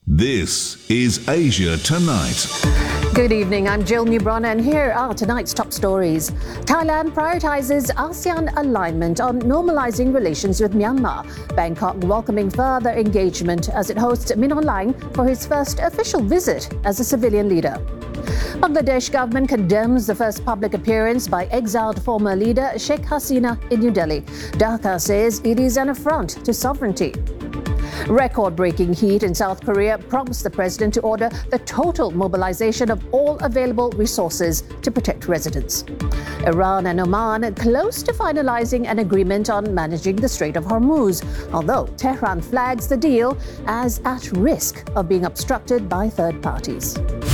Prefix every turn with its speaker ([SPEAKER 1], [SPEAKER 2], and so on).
[SPEAKER 1] This is Asia Tonight.
[SPEAKER 2] Good evening, I'm Jill Newbron and here are tonight's top stories. Thailand prioritizes ASEAN alignment on normalizing relations with Myanmar. Bangkok welcoming further engagement as it hosts Min Aung Hlaing for his first official visit as a civilian leader. Bangladesh government condemns the first public appearance by exiled former leader Sheikh Hasina in New Delhi. Dhaka says it is an affront to sovereignty. Record-breaking heat in South Korea prompts the president to order the total mobilization of all available resources to protect residents. Iran and Oman close to finalizing an agreement on managing the Strait of Hormuz, although Tehran flags the deal as at risk of being obstructed by third parties.